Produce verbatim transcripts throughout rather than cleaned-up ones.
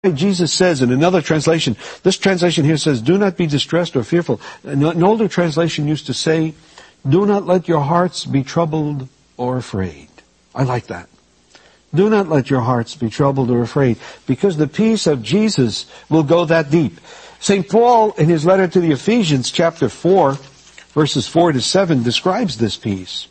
Jesus says in another translation, this translation here says, do not be distressed or fearful. An older translation used to say, do not let your hearts be troubled or afraid. I like that. Do not let your hearts be troubled or afraid, because the peace of Jesus will go that deep. Saint Paul, in his letter to the Ephesians, chapter four, verses four to seven, describes this peace.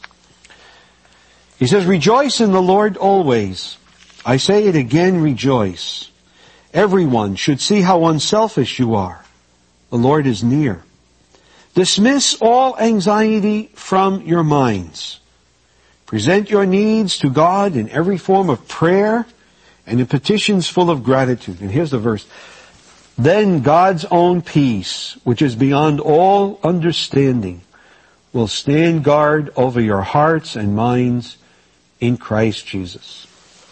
He says, rejoice in the Lord always. I say it again, rejoice. Everyone should see how unselfish you are. The Lord is near. Dismiss all anxiety from your minds. Present your needs to God in every form of prayer and in petitions full of gratitude. And here's the verse. Then God's own peace, which is beyond all understanding, will stand guard over your hearts and minds in Christ Jesus.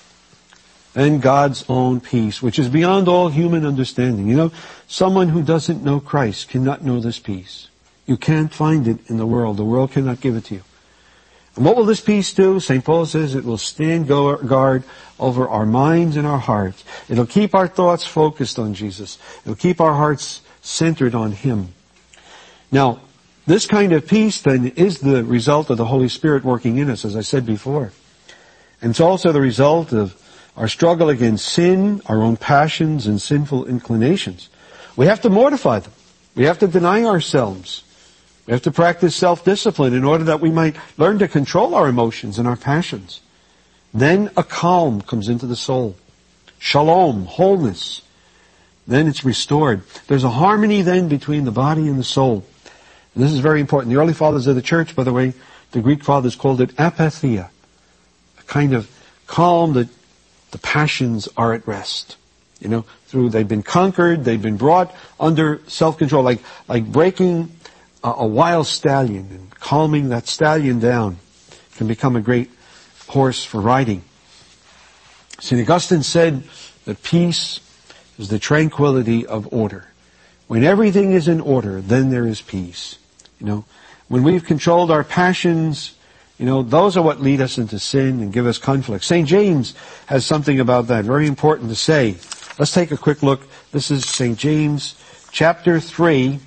And God's own peace, which is beyond all human understanding. You know, someone who doesn't know Christ cannot know this peace. You can't find it in the world. The world cannot give it to you. And what will this peace do? Saint Paul says it will stand guard over our minds and our hearts. It'll keep our thoughts focused on Jesus. It'll keep our hearts centered on Him. Now, this kind of peace then is the result of the Holy Spirit working in us, as I said before. And it's also the result of our struggle against sin, our own passions and sinful inclinations. We have to mortify them. We have to deny ourselves. We have to practice self-discipline in order that we might learn to control our emotions and our passions. Then a calm comes into the soul. Shalom, wholeness. Then it's restored. There's a harmony then between the body and the soul. And this is very important. The early fathers of the church, by the way, the Greek fathers called it apatheia. A kind of calm that the passions are at rest. You know, through, they've been conquered, they've been brought under self-control, like, like breaking a, a wild stallion and calming that stallion down can become a great horse for riding. Saint Augustine said that peace is the tranquility of order. When everything is in order, then there is peace. You know, when we've controlled our passions, you know, those are what lead us into sin and give us conflict. Saint James has something about that, very important to say. Let's take a quick look. This is Saint James, chapter three,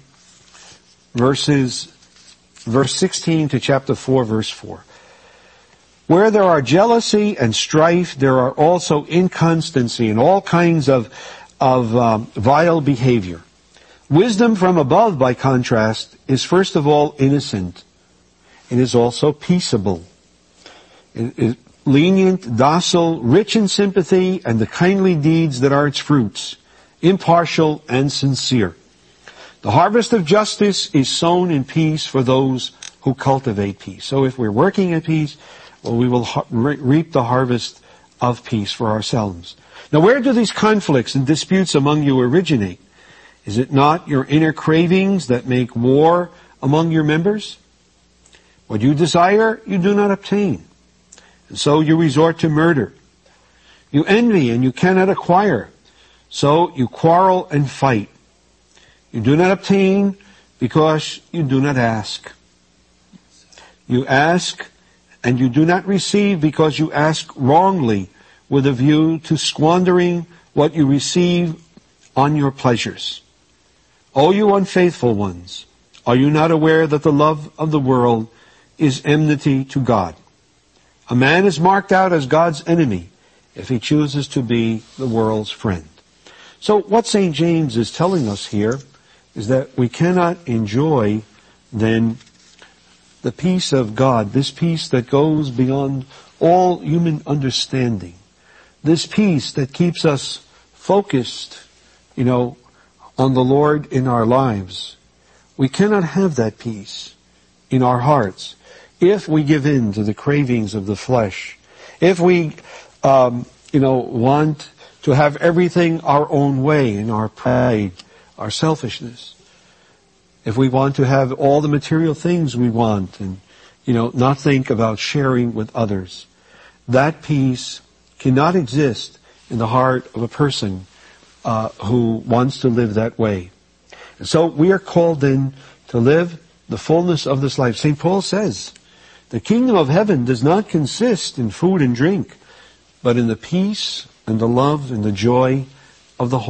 verses, verse sixteen to chapter four, verse four. Where there are jealousy and strife, there are also inconstancy and all kinds of, of um, vile behavior. Wisdom from above, by contrast, is first of all innocent. It is also peaceable. It is lenient, docile, rich in sympathy and the kindly deeds that are its fruits, impartial and sincere. The harvest of justice is sown in peace for those who cultivate peace. So if we're working at peace, well, we will reap the harvest of peace for ourselves. Now, where do these conflicts and disputes among you originate? Is it not your inner cravings that make war among your members? What you desire, you do not obtain. And so you resort to murder. You envy and you cannot acquire. So you quarrel and fight. You do not obtain because you do not ask. You ask and you do not receive because you ask wrongly with a view to squandering what you receive on your pleasures. O you unfaithful ones, are you not aware that the love of the world is enmity to God? A man is marked out as God's enemy if he chooses to be the world's friend. So what Saint James is telling us here is that we cannot enjoy then the peace of God, this peace that goes beyond all human understanding, this peace that keeps us focused, you know, on the Lord in our lives. We cannot have that peace in our hearts if we give in to the cravings of the flesh, if we, um, you know, want to have everything our own way in our pride, our selfishness, if we want to have all the material things we want and, you know, not think about sharing with others, that peace cannot exist in the heart of a person uh, who wants to live that way. And so we are called then to live the fullness of this life. Saint Paul says, the kingdom of heaven does not consist in food and drink, but in the peace and the love and the joy of the